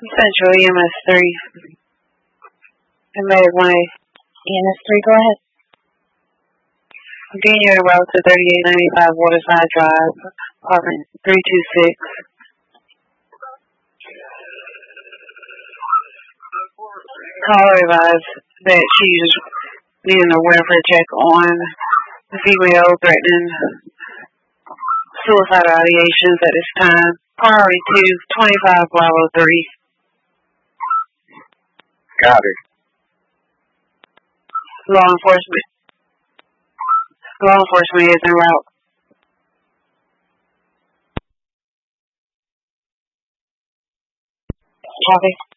Central EMS 3. And Medic 1A. EMS 3, go ahead. Continue to route to 3895 Waterside Drive, apartment 326. Caller advised that she's needing a welfare check on the female threatening suicidal ideations at this time. Priority 2, 25 Bravo 3. Got it. Law enforcement is en route. Copy.